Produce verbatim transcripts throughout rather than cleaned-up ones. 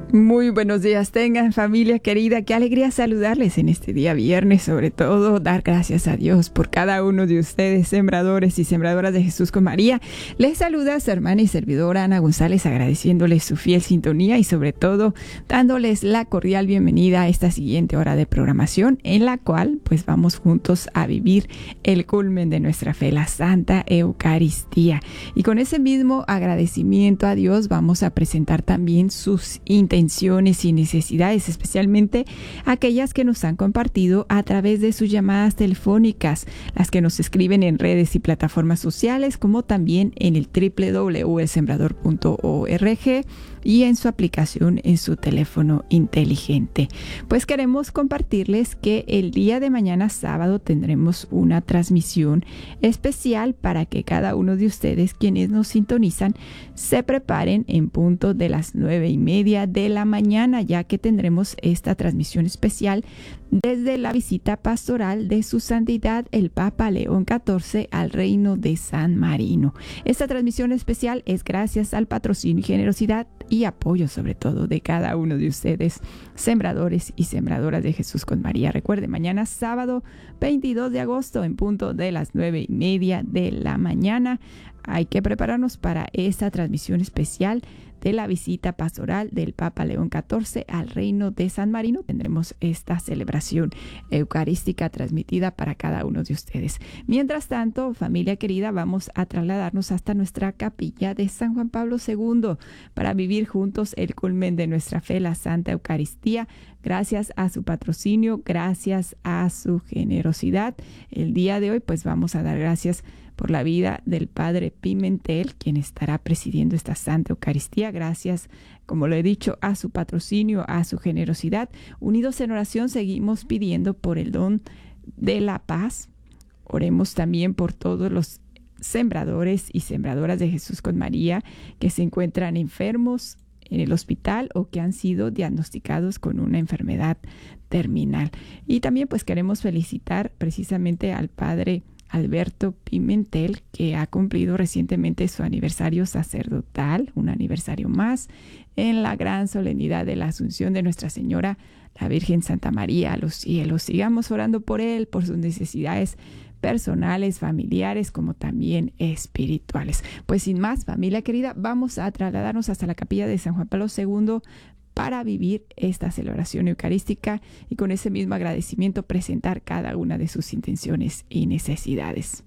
Muy buenos días tengan, familia querida. Qué alegría saludarles en este día viernes. Sobre todo, dar gracias a Dios por cada uno de ustedes, sembradores y sembradoras de Jesús con María. Les saluda su hermana y servidora Ana González, agradeciéndoles su fiel sintonía y sobre todo dándoles la cordial bienvenida a esta siguiente hora de programación, en la cual pues vamos juntos a vivir el culmen de nuestra fe, la Santa Eucaristía. Y con ese mismo agradecimiento a Dios vamos a presentar también sus intenciones y necesidades, especialmente aquellas que nos han compartido a través de sus llamadas telefónicas, las que nos escriben en redes y plataformas sociales, como también en el doble u doble u doble u punto el sembrador punto org y en su aplicación en su teléfono inteligente. Pues queremos compartirles que el día de mañana sábado tendremos una transmisión especial para que cada uno de ustedes quienes nos sintonizan se preparen en punto de las nueve y media de la mañana, ya que tendremos esta transmisión especial desde la visita pastoral de su santidad el Papa León catorce al Reino de San Marino. Esta transmisión especial es gracias al patrocinio y generosidad y apoyo sobre todo de cada uno de ustedes, sembradores y sembradoras de Jesús con María. Recuerde, mañana sábado veintidós de agosto en punto de las nueve y media de la mañana. Hay que prepararnos para esta transmisión especial de la visita pastoral del Papa León catorce al Reino de San Marino. Tendremos esta celebración eucarística transmitida para cada uno de ustedes. Mientras tanto, familia querida, vamos a trasladarnos hasta nuestra capilla de San Juan Pablo segundo para vivir juntos el culmen de nuestra fe, la Santa Eucaristía. Gracias a su patrocinio, gracias a su generosidad. El día de hoy, pues vamos a dar gracias por la vida del Padre Pimentel, quien estará presidiendo esta Santa Eucaristía. Gracias, como lo he dicho, a su patrocinio, a su generosidad. Unidos en oración, seguimos pidiendo por el don de la paz. Oremos también por todos los sembradores y sembradoras de Jesús con María que se encuentran enfermos en el hospital o que han sido diagnosticados con una enfermedad terminal. Y también pues queremos felicitar precisamente al Padre Alberto Pimentel, que ha cumplido recientemente su aniversario sacerdotal, un aniversario más, en la gran solemnidad de la Asunción de Nuestra Señora, la Virgen Santa María a los cielos. Sigamos orando por él, por sus necesidades personales, familiares, como también espirituales. Pues sin más, familia querida, vamos a trasladarnos hasta la capilla de San Juan Pablo segundo para vivir esta celebración eucarística y con ese mismo agradecimiento presentar cada una de sus intenciones y necesidades.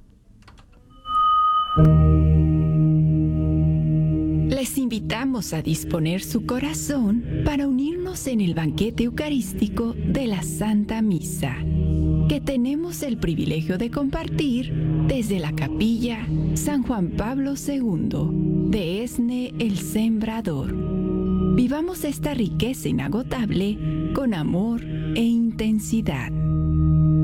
Les invitamos a disponer su corazón para unirnos en el banquete eucarístico de la Santa Misa, que tenemos el privilegio de compartir desde la capilla San Juan Pablo segundo de ESNE el Sembrador. Vivamos esta riqueza inagotable con amor e intensidad.